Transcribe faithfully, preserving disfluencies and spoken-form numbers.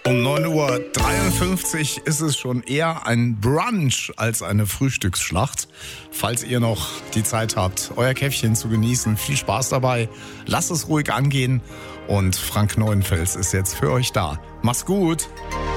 Um neun Uhr dreiundfünfzig ist es schon eher ein Brunch als eine Frühstücksschlacht. Falls ihr noch die Zeit habt, euer Käffchen zu genießen, viel Spaß dabei. Lasst es ruhig angehen und Frank Neuenfels ist jetzt für euch da. Macht's gut!